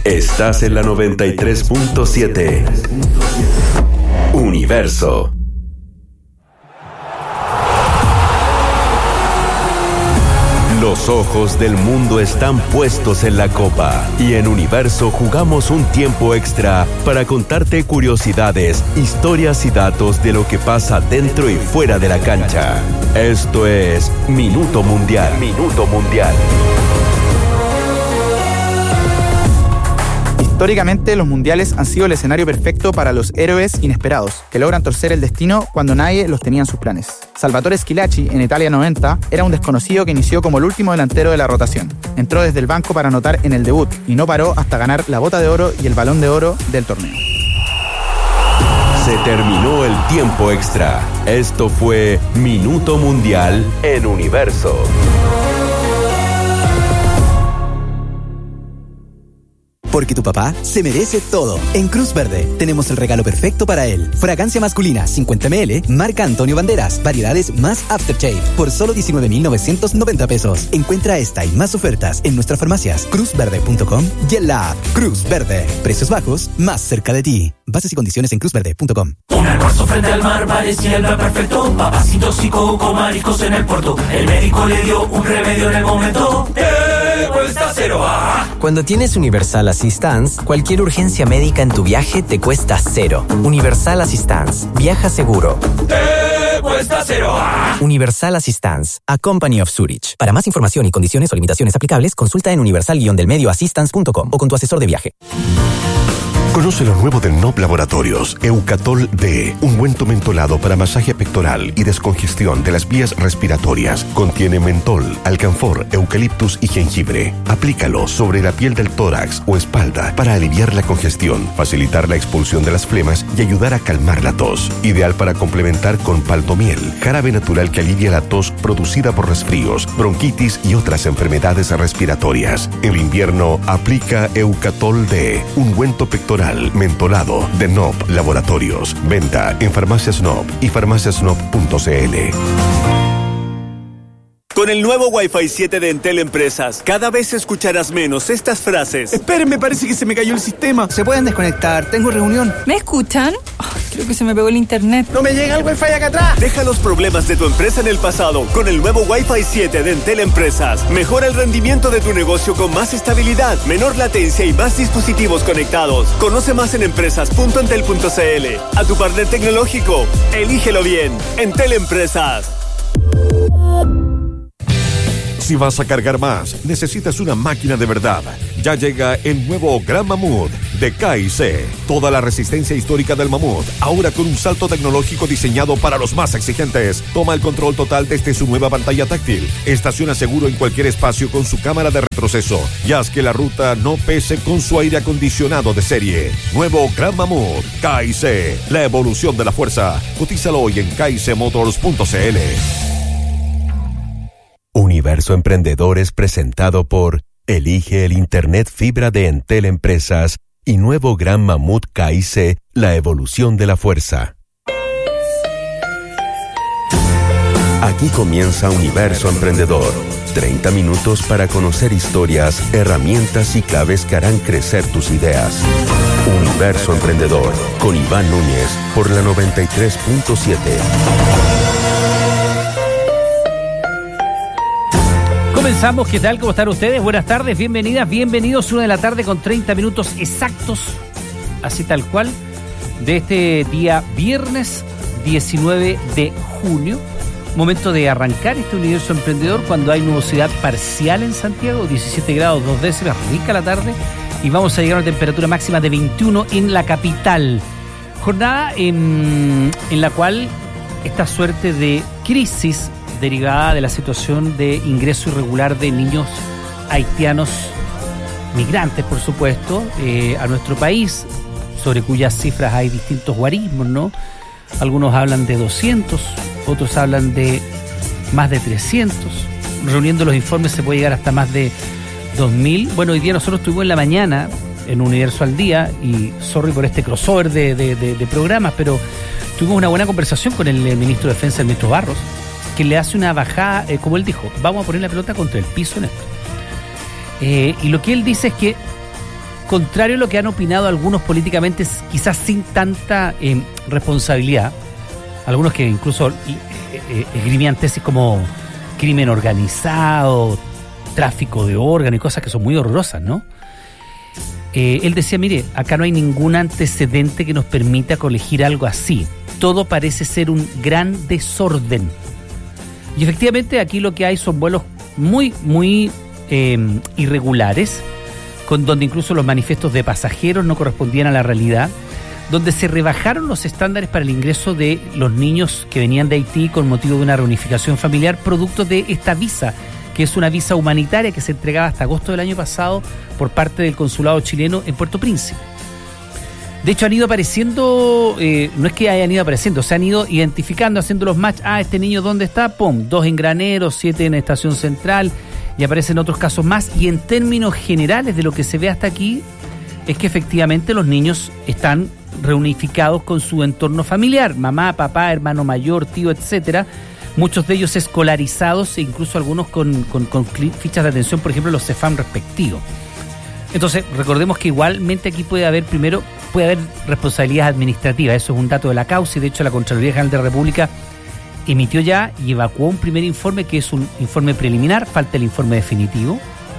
Estás en la 93.7. Universo. Los ojos del mundo están puestos en la Copa y en Universo jugamos un tiempo extra para contarte curiosidades, historias y datos de lo que pasa dentro y fuera de la cancha. Esto es Minuto Mundial. Minuto Mundial. Históricamente, los mundiales han sido el escenario perfecto para los héroes inesperados, que logran torcer el destino cuando nadie los tenía en sus planes. Salvatore Schillaci, en Italia 90, era un desconocido que inició como el último delantero de la rotación. Entró desde el banco para anotar en el debut y no paró hasta ganar la Bota de Oro y el Balón de Oro del torneo. Se terminó el tiempo extra. Esto fue Minuto Mundial en Universo. Porque tu papá se merece todo. En Cruz Verde tenemos el regalo perfecto para él. Fragancia masculina 50 ml, marca Antonio Banderas. Variedades más Aftershave por solo 19,990 pesos. Encuentra esta y más ofertas en nuestras farmacias, cruzverde.com y en la app Cruz Verde. Precios bajos, más cerca de ti. Bases y condiciones en cruzverde.com. Un almuerzo frente al mar parecía el plan perfecto. Papacitos y coco, mariscos en el puerto. El médico le dio un remedio en el momento. Cuesta cero. Cuando tienes Universal Assistance, cualquier urgencia médica en tu viaje te cuesta cero. Universal Assistance. Viaja seguro. Cuesta cero. Universal Assistance. A Company of Zurich. Para más información y condiciones o limitaciones aplicables, consulta en universal-delmedioassistance.com o con tu asesor de viaje. Conoce lo nuevo de NOP Laboratorios, Eucatol D, ungüento mentolado para masaje pectoral y descongestión de las vías respiratorias. Contiene mentol, alcanfor, eucaliptus y jengibre. Aplícalo sobre la piel del tórax o espalda para aliviar la congestión, facilitar la expulsión de las flemas y ayudar a calmar la tos. Ideal para complementar con paltomiel, jarabe natural que alivia la tos producida por resfríos, bronquitis y otras enfermedades respiratorias. En invierno, aplica Eucatol D, ungüento pectoral mentolado de NOP Laboratorios. Venta en Farmacias NOP y farmaciasnop.cl. Con el nuevo Wi-Fi 7 de Entel Empresas, cada vez escucharás menos estas frases. Esperen, parece que se me cayó el sistema. ¿Se pueden desconectar? Tengo reunión. ¿Me escuchan? Creo que se me pegó el internet. ¡No me llega el Wi-Fi acá atrás! Deja los problemas de tu empresa en el pasado con el nuevo Wi-Fi 7 de Entel Empresas. Mejora el rendimiento de tu negocio con más estabilidad, menor latencia y más dispositivos conectados. Conoce más en empresas.entel.cl. A tu partner tecnológico, elígelo bien. Entel Empresas. Si vas a cargar más, necesitas una máquina de verdad. Ya llega el nuevo Gran Mamut de K&C. Toda la resistencia histórica del Mamut, ahora con un salto tecnológico diseñado para los más exigentes. Toma el control total desde su nueva pantalla táctil. Estaciona seguro en cualquier espacio con su cámara de retroceso. Y haz que la ruta no pese con su aire acondicionado de serie. Nuevo Gran Mamut, K&C. La evolución de la fuerza. Cotízalo hoy en kicmotors.cl. Universo Emprendedor es presentado por Elige el Internet Fibra de Entel Empresas y nuevo Gran Mamut K&C, la evolución de la fuerza. Aquí comienza Universo Emprendedor. 30 minutos para conocer historias, herramientas y claves que harán crecer tus ideas. Universo Emprendedor con Iván Núñez por la 93.7. Comenzamos, ¿qué tal? ¿Cómo están ustedes? Buenas tardes, bienvenidas, bienvenidos. 1 de la tarde con 30 minutos exactos, así tal cual, de este día viernes 19 de junio. Momento de arrancar este Universo Emprendedor cuando hay nubosidad parcial en Santiago, 17 grados 2 décimas, rica la tarde, y vamos a llegar a una temperatura máxima de 21 en la capital. Jornada en la cual esta suerte de crisis derivada de la situación de ingreso irregular de niños haitianos migrantes, por supuesto, a nuestro país, sobre cuyas cifras hay distintos guarismos, ¿no? Algunos hablan de 200, otros hablan de más de 300. Reuniendo los informes se puede llegar hasta más de 2.000. Bueno, hoy día nosotros estuvimos en la mañana en Universo al Día, y sorry por este crossover de programas, pero tuvimos una buena conversación con el ministro de Defensa, el ministro Barros, que le hace una bajada, como él dijo, vamos a poner la pelota contra el piso en esto. Y lo que él dice es que contrario a lo que han opinado algunos políticamente, quizás sin tanta responsabilidad, algunos que incluso esgrimían tesis como crimen organizado, tráfico de órganos y cosas que son muy horrorosas, ¿no? Él decía, mire, acá no hay ningún antecedente que nos permita colegir algo así. Todo parece ser un gran desorden. Y efectivamente aquí lo que hay son vuelos muy, muy irregulares, donde incluso los manifiestos de pasajeros no correspondían a la realidad, donde se rebajaron los estándares para el ingreso de los niños que venían de Haití con motivo de una reunificación familiar, producto de esta visa, que es una visa humanitaria que se entregaba hasta agosto del año pasado por parte del consulado chileno en Puerto Príncipe. De hecho, han ido apareciendo, no es que hayan ido apareciendo, se han ido identificando, haciendo los match. Este niño, ¿dónde está? ¡Pum! 2 en Graneros, 7 en Estación Central, y aparecen otros casos más. Y en términos generales de lo que se ve hasta aquí, es que efectivamente los niños están reunificados con su entorno familiar, mamá, papá, hermano mayor, tío, etcétera. Muchos de ellos escolarizados e incluso algunos con fichas de atención, por ejemplo, los CEFAM respectivos. Entonces, recordemos que igualmente aquí puede haber responsabilidades administrativas. Eso es un dato de la causa, y de hecho la Contraloría General de la República emitió ya y evacuó un primer informe, que es un informe preliminar, falta el informe definitivo.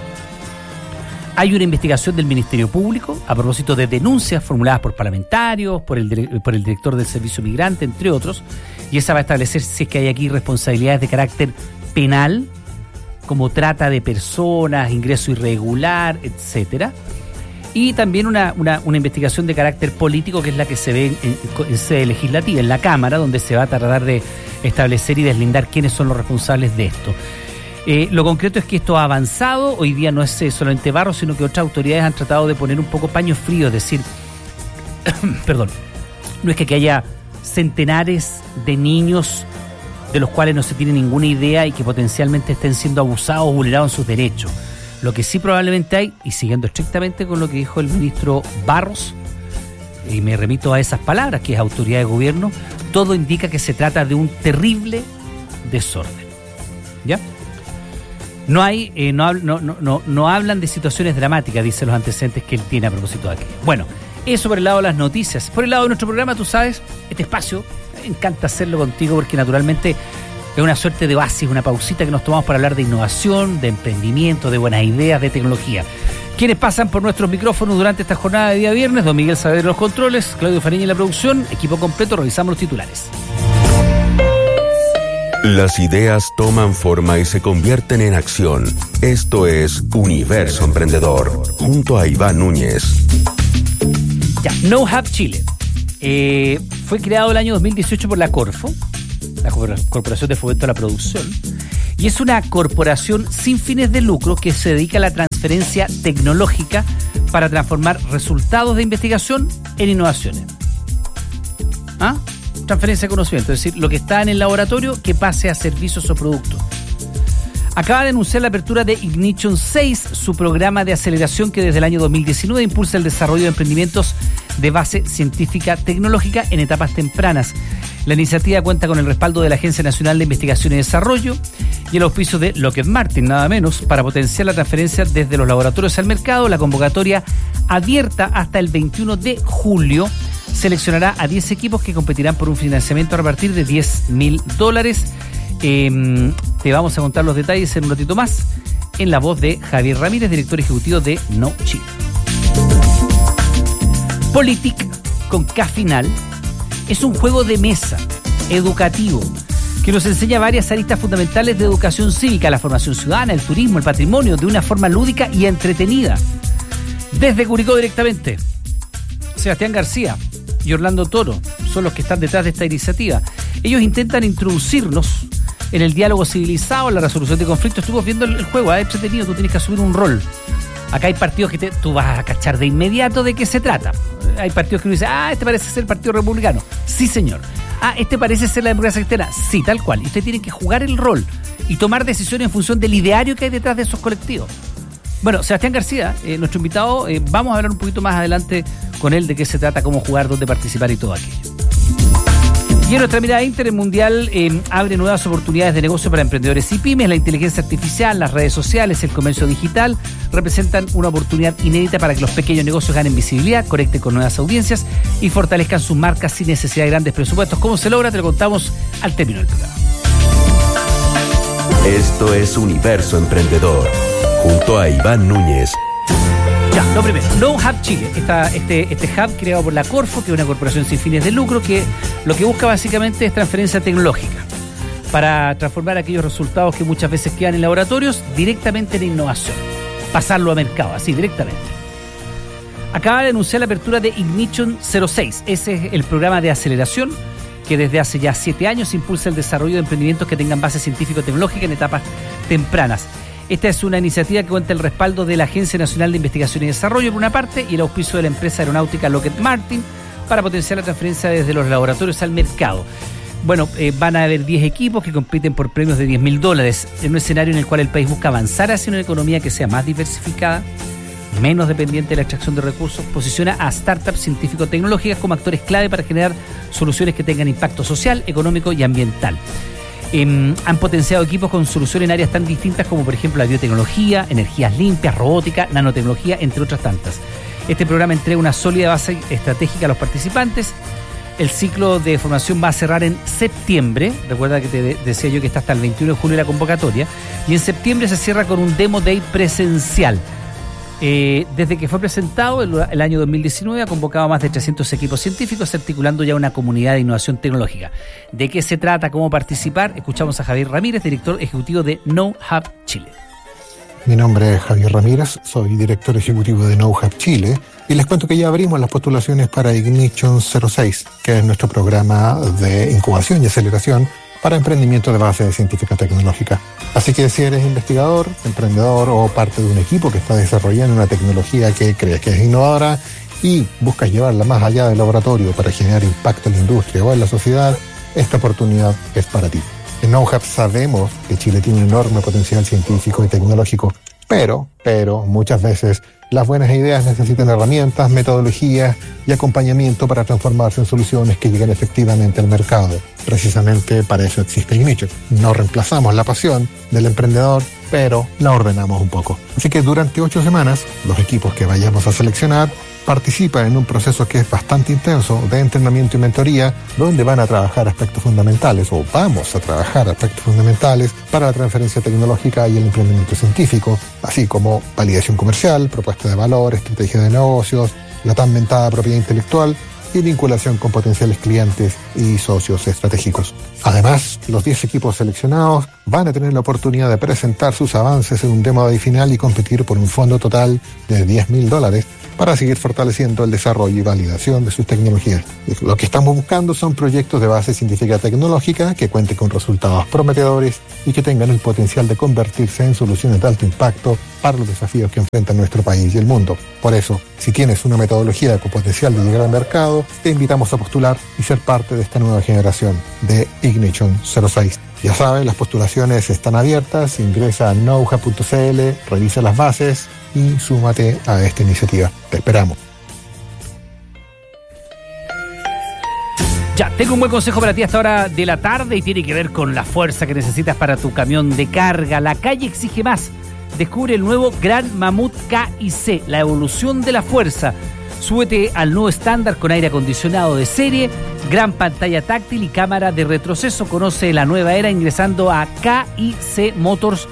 Hay una investigación del Ministerio Público a propósito de denuncias formuladas por parlamentarios, por el director del Servicio Migrante, entre otros, y esa va a establecer si es que hay aquí responsabilidades de carácter penal, como trata de personas, ingreso irregular, etcétera. Y también una investigación de carácter político, que es la que se ve en sede legislativa, en la Cámara, donde se va a tratar de establecer y deslindar quiénes son los responsables de esto. Lo concreto es que esto ha avanzado. Hoy día no es solamente Barros, sino que otras autoridades han tratado de poner un poco paño frío, es decir, perdón, no es que haya centenares de niños de los cuales no se tiene ninguna idea y que potencialmente estén siendo abusados o vulnerados en sus derechos. Lo que sí probablemente hay, y siguiendo estrictamente con lo que dijo el ministro Barros, y me remito a esas palabras, que es autoridad de gobierno, todo indica que se trata de un terrible desorden. ¿Ya? No hay, no hablan de situaciones dramáticas, dicen los antecedentes que él tiene a propósito de aquí. Bueno, eso por el lado de las noticias. Por el lado de nuestro programa, tú sabes, este espacio, me encanta hacerlo contigo porque naturalmente es una suerte de oasis, una pausita que nos tomamos para hablar de innovación, de emprendimiento, de buenas ideas, de tecnología. Quienes pasan por nuestros micrófonos durante esta jornada de día viernes: don Miguel Saavedra en los controles, Claudio Fariña en la producción, equipo completo, revisamos los titulares. Las ideas toman forma y se convierten en acción. Esto es Universo Emprendedor, junto a Iván Núñez. Ya, No Hub Chile. Fue creado el año 2018 por la Corfo, la Corporación de Fomento a la Producción, y es una corporación sin fines de lucro que se dedica a la transferencia tecnológica para transformar resultados de investigación en innovaciones. Transferencia de conocimiento, es decir, lo que está en el laboratorio que pase a servicios o productos. Acaba de anunciar la apertura de Ignition 6, su programa de aceleración que desde el año 2019 impulsa el desarrollo de emprendimientos de base científica tecnológica en etapas tempranas. La iniciativa cuenta con el respaldo de la Agencia Nacional de Investigación y Desarrollo y el auspicio de Lockheed Martin, nada menos, para potenciar la transferencia desde los laboratorios al mercado. La convocatoria, abierta hasta el 21 de julio, seleccionará a 10 equipos que competirán por un financiamiento a repartir de $10.000. Te vamos a contar los detalles en un ratito más, en la voz de Javier Ramírez, director ejecutivo de No Chile. Politic, con K final, es un juego de mesa educativo que nos enseña varias aristas fundamentales de educación cívica: la formación ciudadana, el turismo, el patrimonio, de una forma lúdica y entretenida. Desde Curicó directamente, Sebastián García y Orlando Toro son los que están detrás de esta iniciativa. Ellos intentan introducirnos en el diálogo civilizado, en la resolución de conflictos. Estuvimos viendo el juego, entretenido, tú tienes que asumir un rol. Acá hay partidos que tú vas a cachar de inmediato de qué se trata. Hay partidos que uno dice, este parece ser el Partido Republicano. Sí, señor. Este parece ser la democracia cristiana. Sí, tal cual. Y usted tiene que jugar el rol y tomar decisiones en función del ideario que hay detrás de esos colectivos. Bueno, Sebastián García, nuestro invitado, vamos a hablar un poquito más adelante con él de qué se trata, cómo jugar, dónde participar y todo aquello. Y en nuestra mirada intermundial abre nuevas oportunidades de negocio para emprendedores y pymes. La inteligencia artificial, las redes sociales, el comercio digital representan una oportunidad inédita para que los pequeños negocios ganen visibilidad, conecten con nuevas audiencias y fortalezcan sus marcas sin necesidad de grandes presupuestos. ¿Cómo se logra? Te lo contamos al término del programa. Esto es Universo Emprendedor, junto a Iván Núñez. Ya, lo primero, No Hub Chile, este hub creado por la Corfo, que es una corporación sin fines de lucro, que lo que busca básicamente es transferencia tecnológica para transformar aquellos resultados que muchas veces quedan en laboratorios directamente en innovación, pasarlo a mercado, así directamente. Acaba de anunciar la apertura de Ignition 06, ese es el programa de aceleración que desde hace ya 7 años impulsa el desarrollo de emprendimientos que tengan base científico-tecnológica en etapas tempranas. Esta es una iniciativa que cuenta el respaldo de la Agencia Nacional de Investigación y Desarrollo por una parte y el auspicio de la empresa aeronáutica Lockheed Martin para potenciar la transferencia desde los laboratorios al mercado. Bueno, van a haber 10 equipos que compiten por premios de $10,000 en un escenario en el cual el país busca avanzar hacia una economía que sea más diversificada, menos dependiente de la extracción de recursos, posiciona a startups científico-tecnológicas como actores clave para generar soluciones que tengan impacto social, económico y ambiental. Han potenciado equipos con soluciones en áreas tan distintas como, por ejemplo, la biotecnología, energías limpias, robótica, nanotecnología, entre otras tantas. Este programa entrega una sólida base estratégica a los participantes. El ciclo de formación va a cerrar en septiembre. Recuerda que te decía yo que está hasta el 21 de julio la convocatoria. Y en septiembre se cierra con un Demo Day presencial. Desde que fue presentado el año 2019 ha convocado a más de 300 equipos científicos, articulando ya una comunidad de innovación tecnológica. ¿De qué se trata? ¿Cómo participar? Escuchamos a Javier Ramírez, director ejecutivo de No Hub Chile. Mi nombre es Javier Ramírez, soy director ejecutivo de No Hub Chile y les cuento que ya abrimos las postulaciones para Ignition 06, que es nuestro programa de incubación y aceleración para emprendimiento de base científica tecnológica. Así que si eres investigador, emprendedor o parte de un equipo que está desarrollando una tecnología que crees que es innovadora y buscas llevarla más allá del laboratorio para generar impacto en la industria o en la sociedad, esta oportunidad es para ti. En No Hub sabemos que Chile tiene un enorme potencial científico y tecnológico, pero muchas veces las buenas ideas necesitan herramientas, metodologías y acompañamiento para transformarse en soluciones que lleguen efectivamente al mercado. Precisamente para eso existe Ignition. No reemplazamos la pasión del emprendedor, pero la ordenamos un poco. Así que durante 8 semanas, los equipos que vayamos a seleccionar participan en un proceso que es bastante intenso de entrenamiento y mentoría, donde van a trabajar aspectos fundamentales, o vamos a trabajar aspectos fundamentales para la transferencia tecnológica y el emprendimiento científico, así como validación comercial, propuesta de valor, estrategia de negocios, la tan mentada propiedad intelectual y vinculación con potenciales clientes y socios estratégicos. Además, los 10 equipos seleccionados van a tener la oportunidad de presentar sus avances en un Demo Day final y competir por un fondo total de $10,000 para seguir fortaleciendo el desarrollo y validación de sus tecnologías. Lo que estamos buscando son proyectos de base científica tecnológica que cuenten con resultados prometedores y que tengan el potencial de convertirse en soluciones de alto impacto para los desafíos que enfrentan nuestro país y el mundo. Por eso, si tienes una metodología con potencial de llegar al mercado, te invitamos a postular y ser parte de esta nueva generación de Ignition 06. Ya sabes, las postulaciones están abiertas, ingresa a knowhub.cl, revisa las bases y súmate a esta iniciativa. Te esperamos. Ya, tengo un buen consejo para ti a esta hora de la tarde y tiene que ver con la fuerza que necesitas para tu camión de carga. La calle exige más. Descubre el nuevo Gran Mamut K&C, la evolución de la fuerza. Súbete al nuevo estándar con aire acondicionado de serie, gran pantalla táctil y cámara de retroceso. Conoce la nueva era ingresando a kicmotors.cl.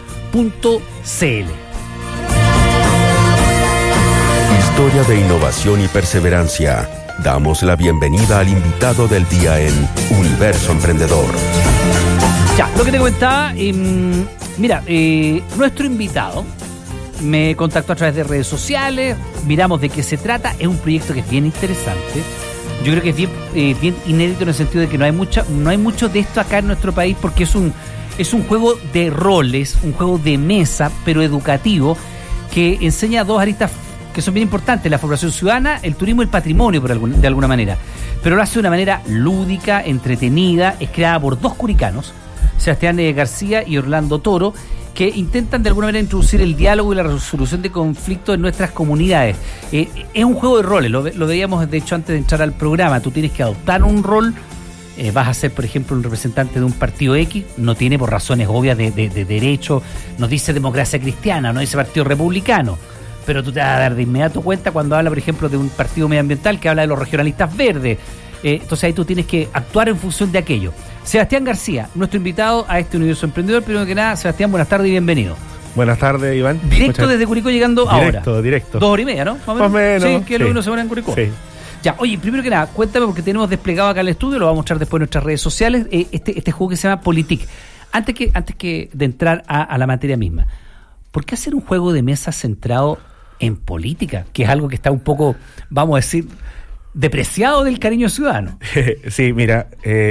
Historia de innovación y perseverancia. Damos la bienvenida al invitado del día en Universo Emprendedor. Ya, lo que te comentaba, mira, nuestro invitado me contactó a través de redes sociales, miramos de qué se trata, es un proyecto que es bien interesante. Yo creo que es bien inédito en el sentido de que no hay mucho de esto acá en nuestro país, porque es un juego de roles, un juego de mesa, pero educativo, que enseña dos aristas que son bien importantes: la formación ciudadana, el turismo y el patrimonio, de alguna manera. Pero lo hace de una manera lúdica, entretenida. Es creada por 2 curicanos, Sebastián García y Orlando Toro, que intentan de alguna manera introducir el diálogo y la resolución de conflictos en nuestras comunidades. Es un juego de roles, lo veíamos de hecho antes de entrar al programa. Tú tienes que adoptar un rol vas a ser, por ejemplo, un representante de un partido X, no tiene por razones obvias de derecho, no dice democracia cristiana, no dice partido republicano, pero tú te vas a dar de inmediato cuenta cuando habla, por ejemplo, de un partido medioambiental que habla de los regionalistas verdes. Entonces ahí tú tienes que actuar en función de aquello. Sebastián García, nuestro invitado a este Universo Emprendedor. Primero que nada, Sebastián, buenas tardes y bienvenido. Buenas tardes, Iván. Directo desde Curicó llegando ahora. Directo. 2:30, ¿no? Más o menos. Sí, que lo se van en Curicó. Sí. Ya, oye, primero que nada, cuéntame, porque tenemos desplegado acá el estudio, lo vamos a mostrar después en nuestras redes sociales, este juego que se llama Politik. Antes que de entrar a la materia misma, ¿por qué hacer un juego de mesa centrado en política? Que es algo que está un poco, vamos a decir, depreciado del cariño ciudadano. Sí, mira,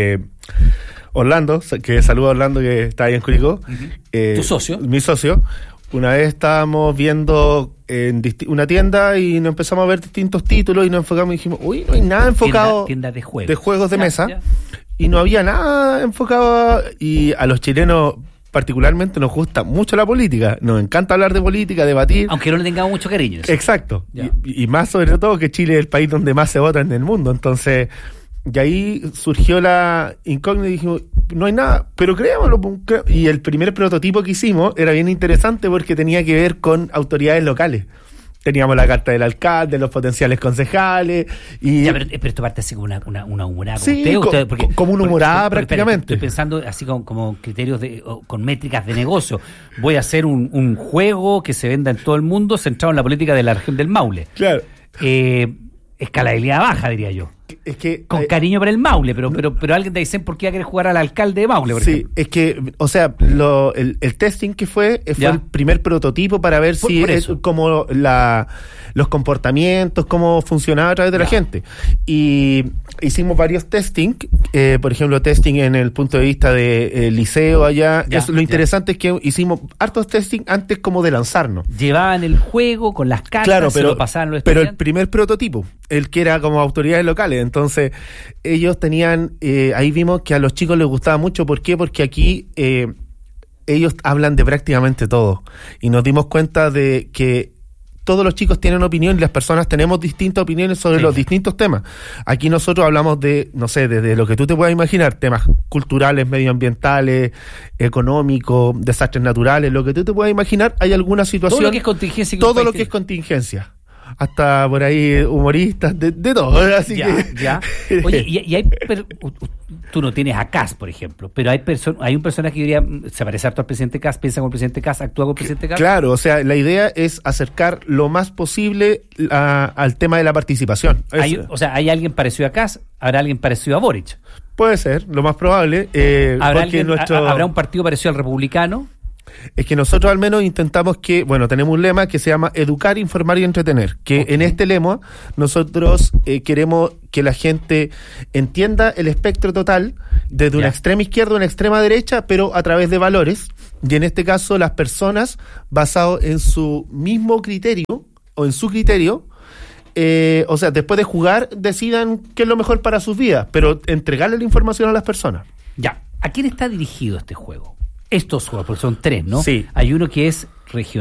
Orlando, que saluda a Orlando que está ahí en Curicó. ¿Tu socio? Mi socio. Una vez estábamos viendo en una tienda y nos empezamos a ver distintos títulos y nos enfocamos y dijimos, uy, no hay nada enfocado tienda de juegos. De juegos de mesa. Ya. Y no había nada enfocado, y a los chilenos particularmente nos gusta mucho la política, nos encanta hablar de política, debatir. Aunque no le tengamos mucho cariño. ¿Sí? Exacto. Y más sobre todo que Chile es el país donde más se vota en el mundo. Entonces, y ahí surgió la incógnita y dijimos, no hay nada, pero creámoslo. Y el primer prototipo que hicimos era bien interesante porque tenía que ver con autoridades locales. Teníamos la carta del alcalde, los potenciales concejales. Y ya, pero esto parte así como una humorada. Sí, como una humorada prácticamente. Estoy pensando así como criterios con métricas de negocio. Voy a hacer un juego que se venda en todo el mundo centrado en la política de la región del Maule. Claro. Escalabilidad baja, diría yo. Es que con cariño para el Maule, pero alguien te dice por qué va a querer jugar al alcalde de Maule, por ejemplo. Es que, o sea, el testing que fue el primer prototipo para ver si es como los comportamientos, cómo funcionaba a través de la gente. Y hicimos varios testing, por ejemplo, testing en el punto de vista de liceo allá. Lo interesante es que hicimos hartos testing antes como de lanzarnos. Llevaban el juego con las cartas, claro, se lo pasaban los estudiantes. Pero el primer prototipo, el que era como autoridades locales, entonces ellos tenían, ahí vimos que a los chicos les gustaba mucho. ¿Por qué? Porque aquí ellos hablan de prácticamente todo y nos dimos cuenta de que todos los chicos tienen opinión y las personas tenemos distintas opiniones sobre los distintos temas. Aquí nosotros hablamos de, no sé, desde lo que tú te puedas imaginar, temas culturales, medioambientales, económicos, desastres naturales, lo que tú te puedas imaginar, hay alguna situación. Todo lo que es contingencia. Todo lo que es contingencia. Hasta por ahí humoristas, de todo. Así ya. Oye, y hay tú no tienes a Kast, por ejemplo, pero hay un personaje que diría, se parece harto al presidente Kast, piensa como el presidente Kast, actúa como el presidente Kast. Claro, o sea, la idea es acercar lo más posible al tema de la participación. ¿Hay alguien parecido a Kast? ¿Habrá alguien parecido a Boric? Puede ser, lo más probable. ¿Habrá un partido parecido al republicano? Es que nosotros al menos intentamos que, tenemos un lema que se llama educar, informar y entretener, que en este lema nosotros queremos que la gente entienda el espectro total desde una extrema izquierda a una extrema derecha, pero a través de valores, y en este caso las personas basado en su mismo criterio o en su criterio, o sea, después de jugar decidan qué es lo mejor para sus vidas, pero entregarle la información a las personas. Ya, ¿a quién está dirigido este juego? Estos juegos, porque son 3, ¿no? Sí. Hay uno que es regional.